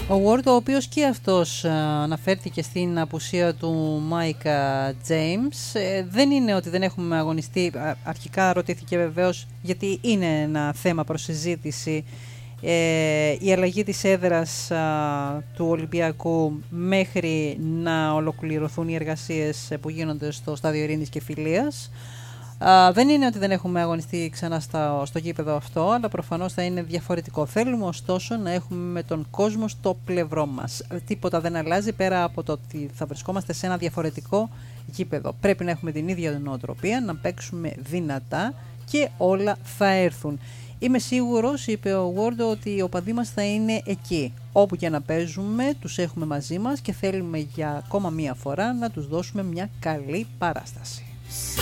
Ο Ward, ο οποίος και αυτός αναφέρθηκε στην απουσία του Μάικα James, δεν είναι ότι δεν έχουμε αγωνιστεί. Αρχικά ρωτήθηκε βεβαίως, γιατί είναι ένα θέμα προς συζήτηση, η αλλαγή της έδρας του Ολυμπιακού μέχρι να ολοκληρωθούν οι εργασίες που γίνονται στο στάδιο ειρήνης και φιλίας. Δεν είναι ότι δεν έχουμε αγωνιστεί ξανά στο γήπεδο αυτό, αλλά προφανώς θα είναι διαφορετικό. Θέλουμε ωστόσο να έχουμε με τον κόσμο στο πλευρό μας. Τίποτα δεν αλλάζει πέρα από το ότι θα βρισκόμαστε σε ένα διαφορετικό γήπεδο. Πρέπει να έχουμε την ίδια νοοτροπία, να παίξουμε δυνατά και όλα θα έρθουν. Είμαι σίγουρος, είπε ο Ward, ότι οι οπαδοί μας θα είναι εκεί. Όπου και να παίζουμε, τους έχουμε μαζί μας και θέλουμε για ακόμα μία φορά να τους δώσουμε μια καλή παράσταση.